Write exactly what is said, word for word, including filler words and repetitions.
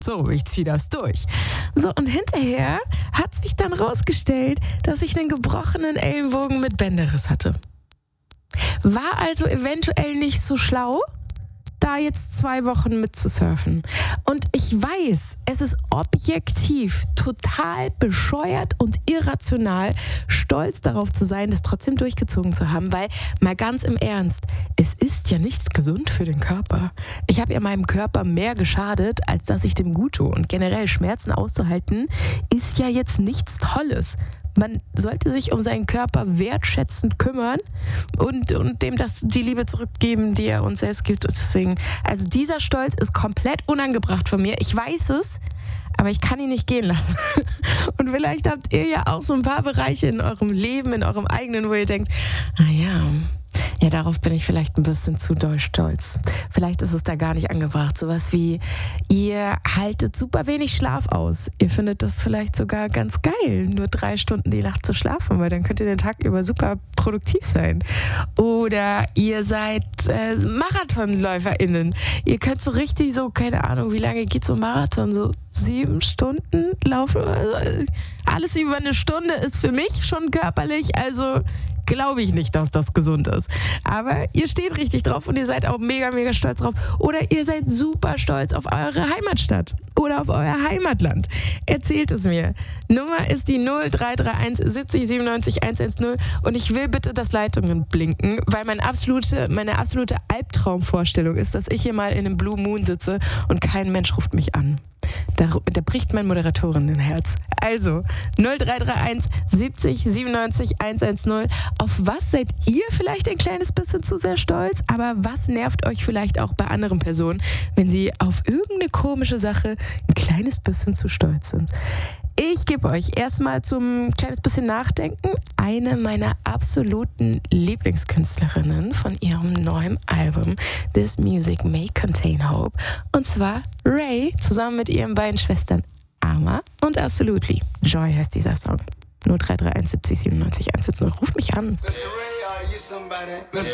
So, ich ziehe das durch. So, und hinterher hat sich dann rausgestellt, dass ich einen gebrochenen Ellenbogen mit Bänderriss hatte. War also eventuell nicht so schlau, da jetzt zwei Wochen mitzusurfen. Und ich weiß, es ist objektiv total bescheuert und irrational, stolz darauf zu sein, das trotzdem durchgezogen zu haben, weil, mal ganz im Ernst, es ist ja nicht gesund für den Körper. Ich habe ja meinem Körper mehr geschadet, als dass ich dem gut tue. Und generell Schmerzen auszuhalten, ist ja jetzt nichts Tolles. Man sollte sich um seinen Körper wertschätzend kümmern und, und dem das die Liebe zurückgeben, die er uns selbst gibt. Und deswegen, also dieser Stolz ist komplett unangebracht von mir. Ich weiß es, aber ich kann ihn nicht gehen lassen. Und vielleicht habt ihr ja auch so ein paar Bereiche in eurem Leben, in eurem eigenen, wo ihr denkt, ah ja, ja, darauf bin ich vielleicht ein bisschen zu doll stolz. Vielleicht ist es da gar nicht angebracht. Sowas wie, ihr haltet super wenig Schlaf aus. Ihr findet das vielleicht sogar ganz geil, nur drei Stunden die Nacht zu schlafen, weil dann könnt ihr den Tag über super produktiv sein. Oder ihr seid äh, MarathonläuferInnen. Ihr könnt so richtig so, keine Ahnung, wie lange geht so ein Marathon? So sieben Stunden laufen? Also alles über eine Stunde ist für mich schon körperlich, also glaube ich nicht, dass das gesund ist. Aber ihr steht richtig drauf und ihr seid auch mega, mega stolz drauf. Oder ihr seid super stolz auf eure Heimatstadt oder auf euer Heimatland. Erzählt es mir. Nummer ist die null drei drei eins siebzig siebenundneunzig hundertzehn und ich will bitte, dass Leitungen blinken, weil mein absolute, meine absolute Albtraumvorstellung ist, dass ich hier mal in einem Blue Moon sitze und kein Mensch ruft mich an. Da, da bricht mein Moderatorinnenherz. Also null drei drei eins siebzig siebenundneunzig hundertzehn. Auf was seid ihr vielleicht ein kleines bisschen zu sehr stolz? Aber was nervt euch vielleicht auch bei anderen Personen, wenn sie auf irgendeine komische Sache ein kleines bisschen zu stolz sind? Ich gebe euch erstmal zum kleines bisschen Nachdenken eine meiner absoluten Lieblingskünstlerinnen von ihrem neuen Album This Music May Contain Hope. Und zwar Ray zusammen mit ihren beiden Schwestern Ama und Absolutely. Joy heißt dieser Song. null drei drei eins siebzig siebenundneunzig hundertzehn. Ruft mich an.